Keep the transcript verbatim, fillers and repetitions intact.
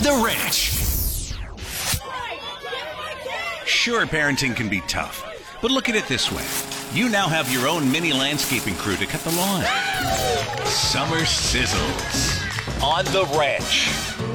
The Ranch. Sure, parenting can be tough, but look at it this way. You now have your own mini landscaping crew to cut the lawn. Summer sizzles on The Ranch.